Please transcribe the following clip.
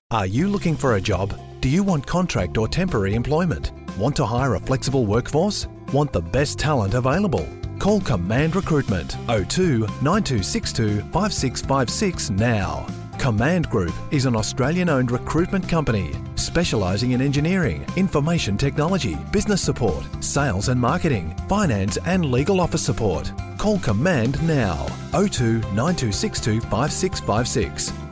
Are you looking for a job? Do you want contract or temporary employment? Want to hire a flexible workforce? Want the best talent available? Call Command Recruitment 02 9262 5656 now. Command Group is an Australian-owned recruitment company specialising in engineering, information technology, business support, sales and marketing, finance and legal office support. Call Command now 02 9262 5656.